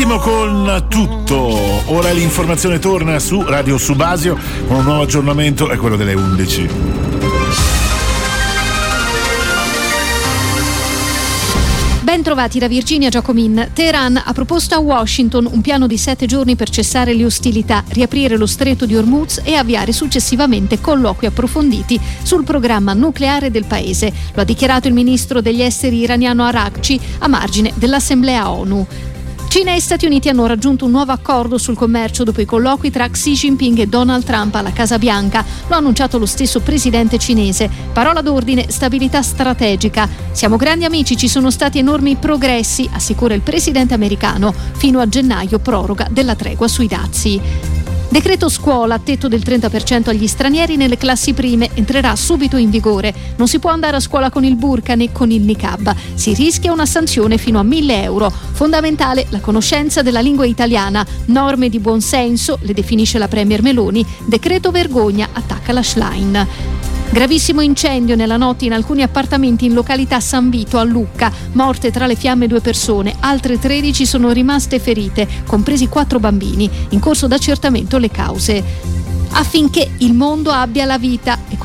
Proseguiremo con tutto. Ora l'informazione torna su Radio Subasio con un nuovo aggiornamento, è quello delle 11. Ben trovati da Virginia Giacomin. Teheran ha proposto a Washington un piano di 7 giorni per cessare le ostilità, riaprire lo stretto di Hormuz e avviare successivamente colloqui approfonditi sul programma nucleare del paese. Lo ha dichiarato il ministro degli esteri iraniano Araghchi a margine dell'Assemblea ONU. Cina e Stati Uniti hanno raggiunto un nuovo accordo sul commercio dopo i colloqui tra Xi Jinping e Donald Trump alla Casa Bianca. Lo ha annunciato lo stesso presidente cinese. Parola d'ordine: stabilità strategica. Siamo grandi amici, ci sono stati enormi progressi, assicura il presidente americano. Fino a gennaio proroga della tregua sui dazi. Decreto scuola, tetto del 30% agli stranieri nelle classi prime, entrerà subito in vigore. Non si può andare a scuola con il burka né con il niqab. Si rischia una sanzione fino a 1.000 euro. Fondamentale la conoscenza della lingua italiana. Norme di buon senso, le definisce la premier Meloni. Decreto vergogna, attacca la Schlein. Gravissimo incendio nella notte in alcuni appartamenti in località San Vito a Lucca. Morte tra le fiamme 2 persone, altre 13 sono rimaste ferite, compresi 4 bambini. In corso d'accertamento le cause. Affinché il mondo abbia la vita.